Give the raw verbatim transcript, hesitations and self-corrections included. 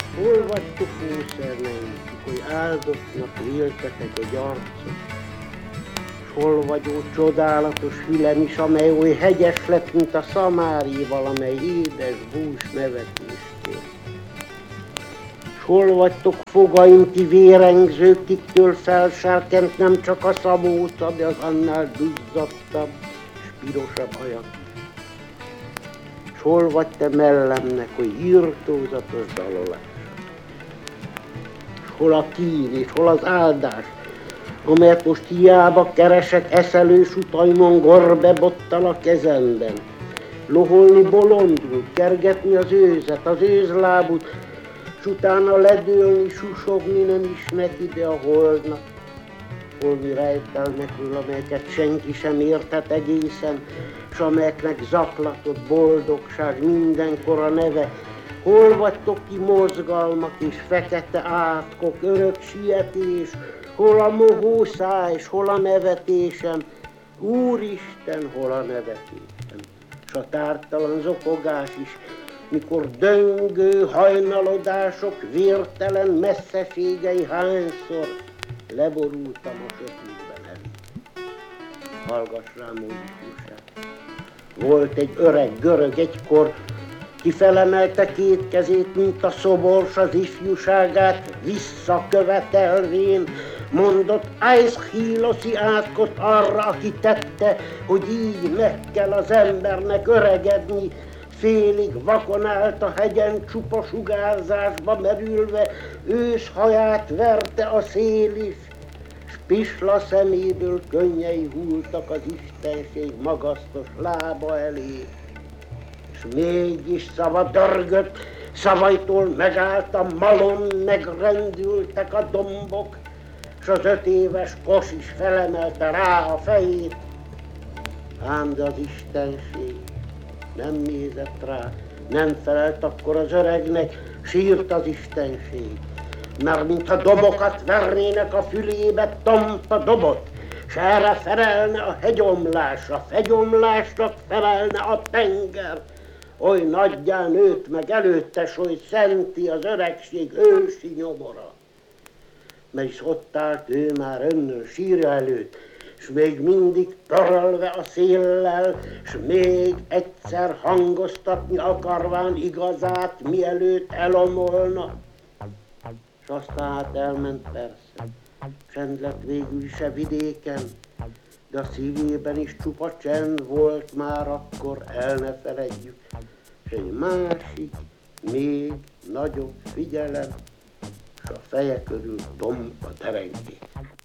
Hol vagytok, ószerneim, hogy áldottnak éltetek egy arcot? S hol vagy, ó csodálatos fülem is, amely oly hegyes lett, mint a szamári, valamely édes bús nevetéstől? S hol vagytok, fogaim, ti vérengzők, kiktől felserkent nem csak a szabóca, de az annál duzzadtabb s pirosabb ajak? S hol vagy te mellemnek, hogy írtózatos dalolás? S hol a kín, és hol az áldás, amelyet most hiába keresek eszelős utaimon gorbebottal a kezemben? Loholni bolondul, kergetni az őzet, az őzlábút, s utána ledőlni, susogni nem is neki, de a holdnak. Holmi rejtelmekről, amelyeket senki sem érthet egészen, s amelyeknek zaklatott boldogság mindenkor a neve. Hol vagytok ti mozgalmak és fekete átkok, örök sietés, hol a mohó száj, s hol a nevetésem? Úristen, hol a nevetésem? S a tártalan zokogás is, mikor döngő hajnalodások vértelen messzeségei hányszor leborultam a sötétben elé. Hallgass rám, ó ifjúság! Volt egy öreg görög egykor, ki felemelte két kezét, mint a szobor, s az ifjúságát visszakövetelvén mondott Aeschyloszi átkot arra, aki tette, hogy így meg kell az embernek öregedni. Félig vakon állt a hegyen, csupa sugárzásba merülve, őszhaját verte a szél is, s pisla szeméből könnyei hulltak az istenség magasztos lába elé. S mégis szava dörgött, szavaitól megállt a malom, megrendültek a dombok, s az öt éves kos is felemelte rá a fejét. Ám de az istenség nem nézett rá, nem felelt akkor az öregnek, sírt az istenség. Mert mintha dobokat vernének a fülébe, tompa dobot, s erre felelne a hegyomlás, a fegyomlásnak felelne a tenger. Oly nagyján nőtt meg előtte, s oly szenti az öregség ősi nyomora. Mert is ott állt ő már önnön sírja előtt, s még mindig törölve a széllel, s még egyszer hangoztatni akarván igazát, mielőtt elomolna. S aztán hát elment persze, csend lett végül is a vidéken, de a szívében is csupa csend volt már akkor, el ne feledjük. S egy másik, még nagyobb figyelem, s a feje körül tompa terengés.